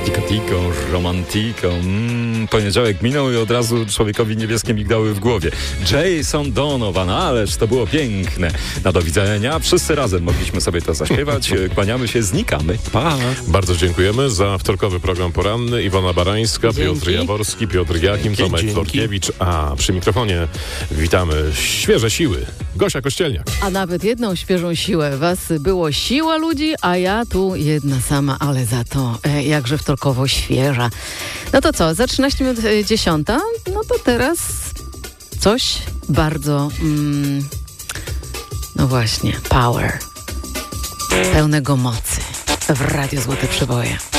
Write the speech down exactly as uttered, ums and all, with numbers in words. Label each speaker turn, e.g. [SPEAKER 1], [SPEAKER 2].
[SPEAKER 1] Tico tico, romantico. Mm, poniedziałek minął i od razu człowiekowi niebieskie migdały w głowie. Jason Donovan, ależ to było piękne. Na do widzenia. Wszyscy razem mogliśmy sobie to zaśpiewać. Kłaniamy się, znikamy. Pa!
[SPEAKER 2] Bardzo dziękujemy za wtorkowy program poranny. Iwona Barańska,
[SPEAKER 3] Dzięki.
[SPEAKER 2] Piotr Jaworski, Piotr Jakim, Tomek
[SPEAKER 3] Dzięki.
[SPEAKER 2] Florkiewicz. A przy mikrofonie witamy świeże siły. Gosia Kościelniak.
[SPEAKER 4] A nawet jedną świeżą siłę. Was było siła ludzi, a ja tu jedna sama, ale za to e, jakże wtorkowo świeża. No to co, za trzynaście minut e, dziesiąta, no to teraz coś bardzo, mm, no właśnie, power, pełnego mocy w Radiu Złote Przeboje.